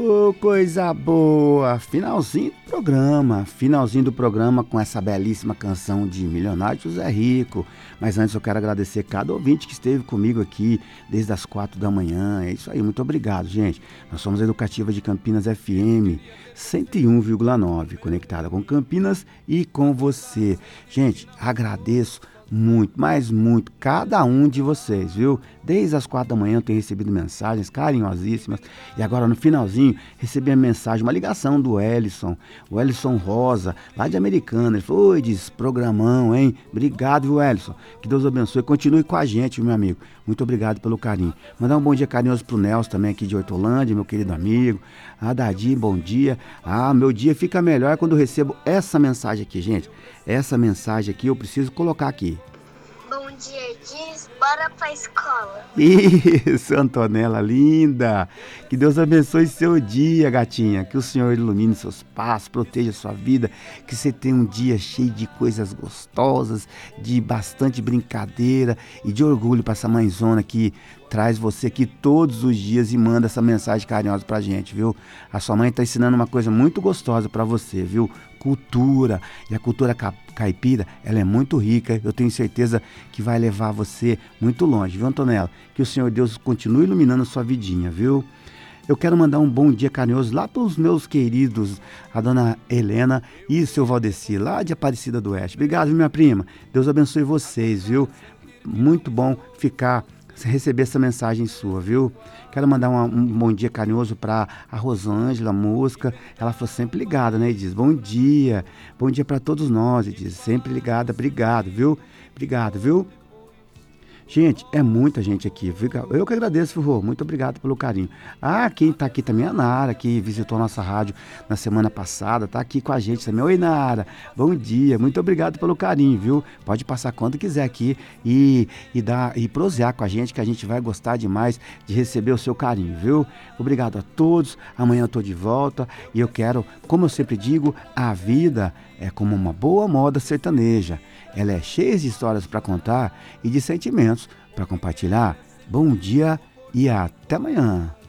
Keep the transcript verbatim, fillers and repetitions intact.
Ô, coisa boa! Finalzinho do programa, finalzinho do programa com essa belíssima canção de Milionário José Rico. Mas antes eu quero agradecer cada ouvinte que esteve comigo aqui desde as quatro da manhã. É isso aí, muito obrigado, gente. Nós somos a Educativa de Campinas F M cento e um vírgula nove, conectada com Campinas e com você. Gente, agradeço muito, mas muito, cada um de vocês, viu? Desde as quatro da manhã eu tenho recebido mensagens carinhosíssimas e agora no finalzinho recebi a mensagem, uma ligação do Ellison, o Ellison Rosa, lá de Americana. Ele falou: oi, diz, programão, hein? Obrigado, viu, Ellison? Que Deus abençoe, continue com a gente, meu amigo. Muito obrigado pelo carinho. Mandar um bom dia carinhoso pro Nelson também aqui de Hortolândia, meu querido amigo. Ah, Dadi, bom dia. Ah, meu dia fica melhor quando eu recebo essa mensagem aqui, gente. Essa mensagem aqui eu preciso colocar aqui. Bom dia, diz, bora pra escola. Isso, Antonella, linda. Que Deus abençoe seu dia, gatinha. Que o Senhor ilumine seus passos, proteja sua vida. Que você tenha um dia cheio de coisas gostosas, de bastante brincadeira e de orgulho para essa mãezona que traz você aqui todos os dias e manda essa mensagem carinhosa pra gente, viu? A sua mãe tá ensinando uma coisa muito gostosa pra você, viu? Cultura. E a cultura ca- caipira, ela é muito rica. Eu tenho certeza que vai levar você muito longe, viu, Antonella? Que o Senhor Deus continue iluminando a sua vidinha, viu? Eu quero mandar um bom dia carinhoso lá para os meus queridos, a dona Helena e o seu Valdeci, lá de Aparecida do Oeste. Obrigado, viu, minha prima? Deus abençoe vocês, viu? Muito bom ficar... receber essa mensagem sua, viu? Quero mandar uma, um bom dia carinhoso para a Rosângela Mosca. Ela foi sempre ligada, né? E diz, bom dia, bom dia para todos nós. E diz, sempre ligada, obrigado, viu? Obrigado, viu? Gente, é muita gente aqui. Eu que agradeço, Rô. Muito obrigado pelo carinho. Ah, quem tá aqui também é a Nara, que visitou a nossa rádio na semana passada. Tá aqui com a gente também. Oi, Nara. Bom dia. Muito obrigado pelo carinho, viu? Pode passar quando quiser aqui e, e, dar, e prosear com a gente, que a gente vai gostar demais de receber o seu carinho, viu? Obrigado a todos. Amanhã eu tô de volta e eu quero, como eu sempre digo, a vida é como uma boa moda sertaneja. Ela é cheia de histórias para contar e de sentimentos para compartilhar. Bom dia e até amanhã.